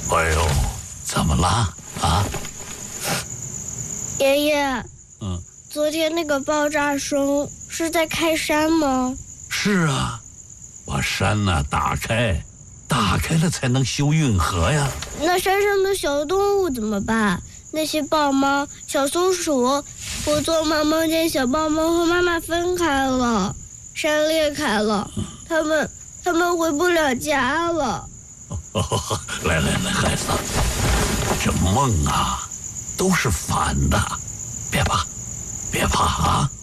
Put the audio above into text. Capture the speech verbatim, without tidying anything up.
哎呦，怎么了啊？ 爷爷， 嗯， 昨天那个爆炸声是在开山吗？ 是啊，把山呐、啊、打开，打开了才能修运河呀。 那山上的小动物怎么办？那些豹猫、小松鼠，我做梦梦见小豹猫和妈妈分开了，山裂开了，它们它们回不了家了。 哦，来来来，孩子，这梦啊，都是反的，别怕，别怕啊。